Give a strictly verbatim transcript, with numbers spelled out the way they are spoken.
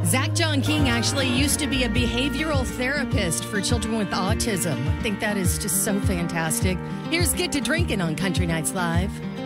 Zach John King actually used to be a behavioral therapist for children with autism. I think that is just so fantastic. Here's Get to Drinking on Country Nights Live.